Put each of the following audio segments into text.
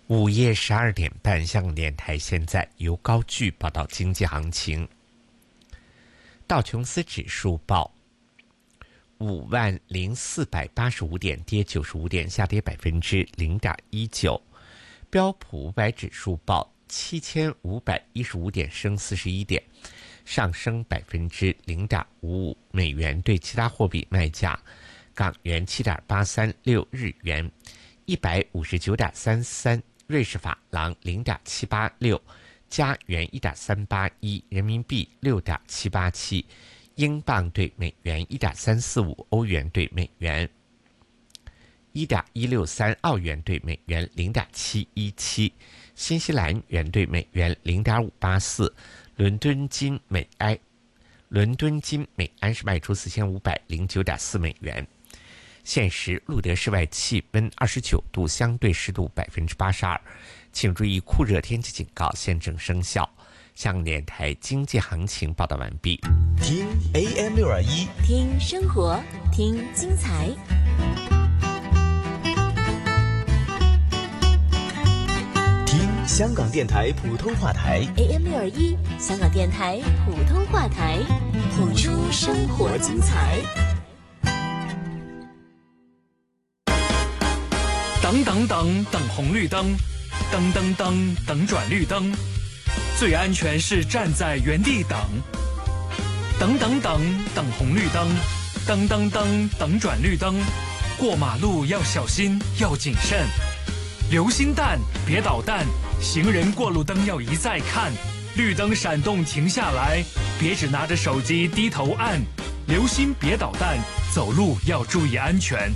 午夜12点半，香港电台现在由高炬报道经济行情。道琼斯指数报50485点，跌95点，下跌0.19%。标普500指数报7515点，升41点，上升0.55%。美元对其他货币卖价：港元7.836，日元159.33，瑞士法郎0.786，加元1.381，人民币6.787，英镑对美元1.345，欧元对美元1.163，澳元对美元0.717，新西兰元对美元0.584。伦敦金每安士卖出4509.4美元。现时录得室外气温29度，相对湿度82%。请注意酷热天气警告现正生效。香港电台经济行情报道完毕。 听 AM621， 听生活，听精彩。 听香港电台普通话台 AM621，香港电台普通话台，谱出生活精彩。 等等等等红绿灯，等等等等转绿灯，最安全是站在原地等。等等等等红绿灯，等等等等转绿灯，过马路要小心，要谨慎。留心弹，别捣蛋，行人过路灯要一再看，绿灯闪动停下来，别只拿着手机低头按，留心别捣蛋，走路要注意安全。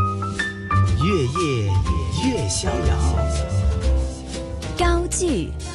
越夜越逍遥， 高炬